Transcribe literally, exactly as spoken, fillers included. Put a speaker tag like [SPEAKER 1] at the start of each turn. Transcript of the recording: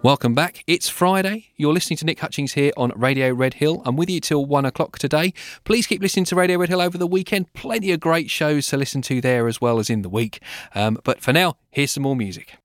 [SPEAKER 1] Welcome back. It's Friday. You're listening to Nick Hutchings here on Radio Red Hill. I'm with you till one o'clock today. Please keep listening to Radio Red Hill over the weekend. Plenty of great shows to listen to there as well as in the week. Um, but for now, here's some more music.